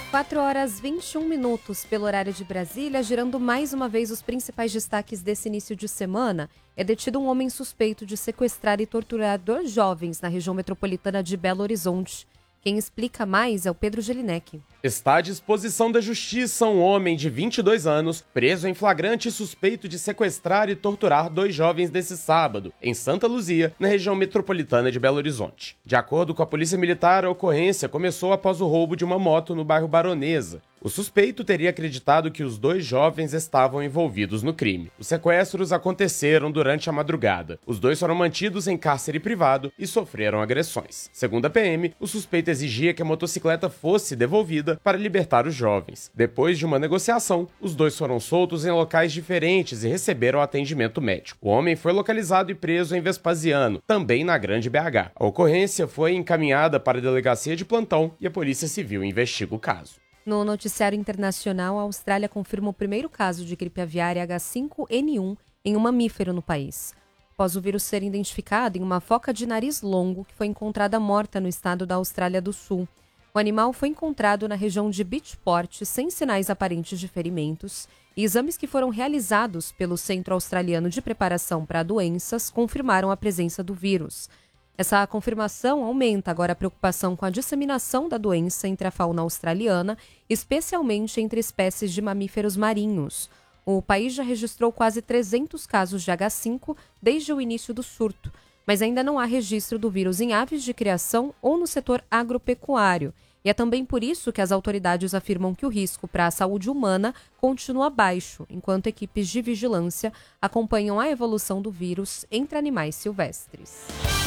4h21 pelo horário de Brasília, girando mais uma vez os principais destaques desse início de semana. É detido um homem suspeito de sequestrar e torturar 2 jovens na região metropolitana de Belo Horizonte. Quem explica mais é o Pedro Gelinek. Está à disposição da justiça um homem de 22 anos, preso em flagrante e suspeito de sequestrar e torturar 2 jovens desse sábado, em Santa Luzia, na região metropolitana de Belo Horizonte. De acordo com a Polícia Militar, a ocorrência começou após o roubo de uma moto no bairro Baronesa. O suspeito teria acreditado que os 2 jovens estavam envolvidos no crime. Os sequestros aconteceram durante a madrugada. Os 2 foram mantidos em cárcere privado e sofreram agressões. Segundo a PM, o suspeito exigia que a motocicleta fosse devolvida para libertar os jovens. Depois de uma negociação, os 2 foram soltos em locais diferentes e receberam atendimento médico. O homem foi localizado e preso em Vespasiano, também na Grande BH. A ocorrência foi encaminhada para a delegacia de plantão e a Polícia Civil investiga o caso. No noticiário internacional, a Austrália confirma o primeiro caso de gripe aviária H5N1 em um mamífero no país. Após o vírus ser identificado em uma foca de nariz longo que foi encontrada morta no estado da Austrália do Sul. O animal foi encontrado na região de Beachport sem sinais aparentes de ferimentos e exames que foram realizados pelo Centro Australiano de Preparação para Doenças confirmaram a presença do vírus. Essa confirmação aumenta agora a preocupação com a disseminação da doença entre a fauna australiana, especialmente entre espécies de mamíferos marinhos. O país já registrou quase 300 casos de H5 desde o início do surto, mas ainda não há registro do vírus em aves de criação ou no setor agropecuário. E é também por isso que as autoridades afirmam que o risco para a saúde humana continua baixo, enquanto equipes de vigilância acompanham a evolução do vírus entre animais silvestres.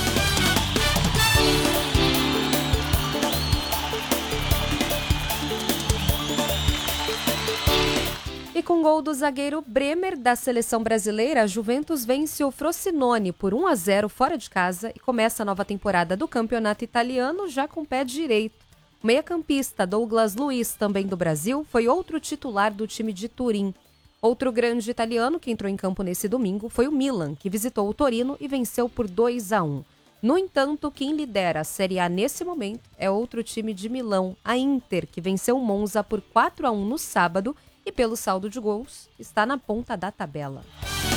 E com gol do zagueiro Bremer da seleção brasileira, a Juventus vence o Frosinone por 1-0 fora de casa e começa a nova temporada do campeonato italiano já com o pé direito. O meia-campista Douglas Luiz, também do Brasil, foi outro titular do time de Turim. Outro grande italiano que entrou em campo nesse domingo foi o Milan, que visitou o Torino e venceu por 2-1. No entanto, quem lidera a Série A nesse momento é outro time de Milão, a Inter, que venceu o Monza por 4-1 no sábado e, pelo saldo de gols, está na ponta da tabela.